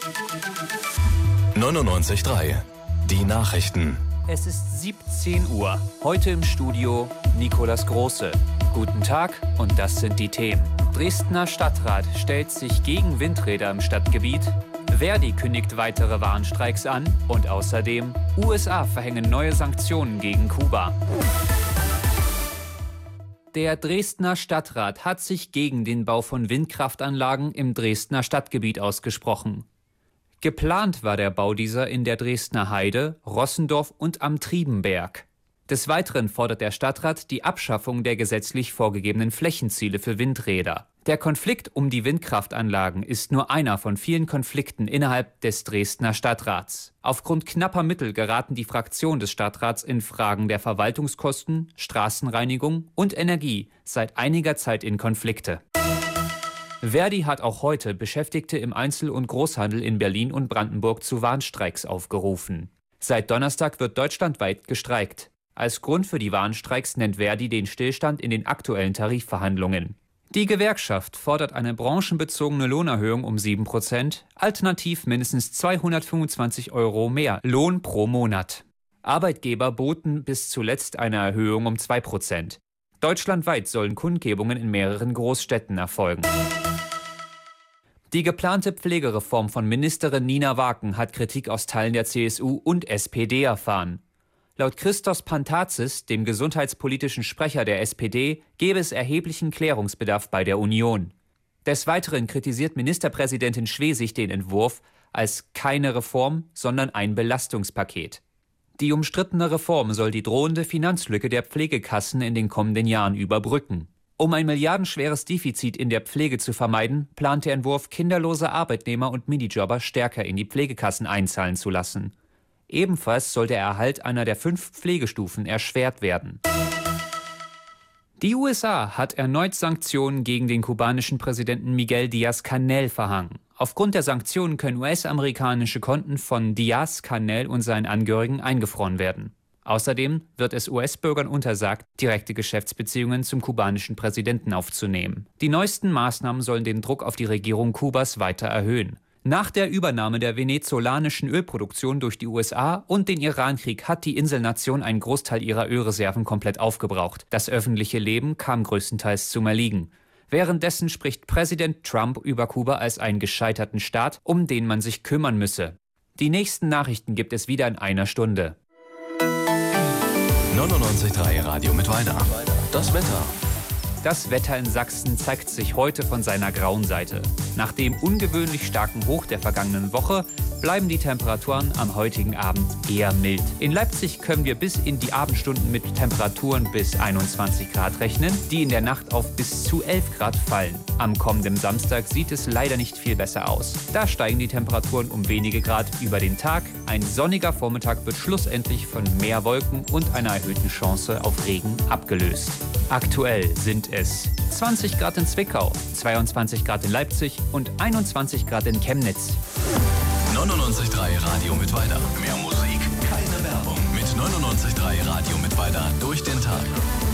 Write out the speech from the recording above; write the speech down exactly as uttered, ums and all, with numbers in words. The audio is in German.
neunundneunzig Komma drei. Die Nachrichten. Es ist siebzehn Uhr. Heute im Studio Nikolas Große. Guten Tag und das sind die Themen. Dresdner Stadtrat stellt sich gegen Windräder im Stadtgebiet. Verdi kündigt weitere Warnstreiks an. Und außerdem U S A verhängen neue Sanktionen gegen Kuba. Der Dresdner Stadtrat hat sich gegen den Bau von Windkraftanlagen im Dresdner Stadtgebiet ausgesprochen. Geplant war der Bau dieser in der Dresdner Heide, Rossendorf und am Triebenberg. Des Weiteren fordert der Stadtrat die Abschaffung der gesetzlich vorgegebenen Flächenziele für Windräder. Der Konflikt um die Windkraftanlagen ist nur einer von vielen Konflikten innerhalb des Dresdner Stadtrats. Aufgrund knapper Mittel geraten die Fraktionen des Stadtrats in Fragen der Verwaltungskosten, Straßenreinigung und Energie seit einiger Zeit in Konflikte. Verdi hat auch heute Beschäftigte im Einzel- und Großhandel in Berlin und Brandenburg zu Warnstreiks aufgerufen. Seit Donnerstag wird deutschlandweit gestreikt. Als Grund für die Warnstreiks nennt Verdi den Stillstand in den aktuellen Tarifverhandlungen. Die Gewerkschaft fordert eine branchenbezogene Lohnerhöhung um sieben Prozent, alternativ mindestens zweihundertfünfundzwanzig Euro mehr Lohn pro Monat. Arbeitgeber boten bis zuletzt eine Erhöhung um zwei Prozent. Deutschlandweit sollen Kundgebungen in mehreren Großstädten erfolgen. Die geplante Pflegereform von Ministerin Nina Waken hat Kritik aus Teilen der C S U und S P D erfahren. Laut Christos Pantazis, dem gesundheitspolitischen Sprecher der S P D, gäbe es erheblichen Klärungsbedarf bei der Union. Des Weiteren kritisiert Ministerpräsidentin Schwesig den Entwurf als keine Reform, sondern ein Belastungspaket. Die umstrittene Reform soll die drohende Finanzlücke der Pflegekassen in den kommenden Jahren überbrücken. Um ein milliardenschweres Defizit in der Pflege zu vermeiden, plant der Entwurf, kinderlose Arbeitnehmer und Minijobber stärker in die Pflegekassen einzahlen zu lassen. Ebenfalls soll der Erhalt einer der fünf Pflegestufen erschwert werden. Die U S A hat erneut Sanktionen gegen den kubanischen Präsidenten Miguel Díaz-Canel verhangen. Aufgrund der Sanktionen können U S-amerikanische Konten von Díaz-Canel und seinen Angehörigen eingefroren werden. Außerdem wird es U S-Bürgern untersagt, direkte Geschäftsbeziehungen zum kubanischen Präsidenten aufzunehmen. Die neuesten Maßnahmen sollen den Druck auf die Regierung Kubas weiter erhöhen. Nach der Übernahme der venezolanischen Ölproduktion durch die U S A und den Irankrieg hat die Inselnation einen Großteil ihrer Ölreserven komplett aufgebraucht. Das öffentliche Leben kam größtenteils zum Erliegen. Währenddessen spricht Präsident Trump über Kuba als einen gescheiterten Staat, um den man sich kümmern müsse. Die nächsten Nachrichten gibt es wieder in einer Stunde. neunundneunzig Komma drei Radio Mittweida. Das Wetter. Das Wetter in Sachsen zeigt sich heute von seiner grauen Seite. Nach dem ungewöhnlich starken Hoch der vergangenen Woche bleiben die Temperaturen am heutigen Abend eher mild. In Leipzig können wir bis in die Abendstunden mit Temperaturen bis einundzwanzig Grad rechnen, die in der Nacht auf bis zu elf Grad fallen. Am kommenden Samstag sieht es leider nicht viel besser aus. Da steigen die Temperaturen um wenige Grad über den Tag. Ein sonniger Vormittag wird schlussendlich von mehr Wolken und einer erhöhten Chance auf Regen abgelöst. Aktuell sind es zwanzig Grad in Zwickau, zweiundzwanzig Grad in Leipzig und einundzwanzig Grad in Chemnitz. neunundneunzig Komma drei Radio Mittweida. Mehr Musik, keine Werbung. Mit neunundneunzig Komma drei Radio Mittweida durch den Tag.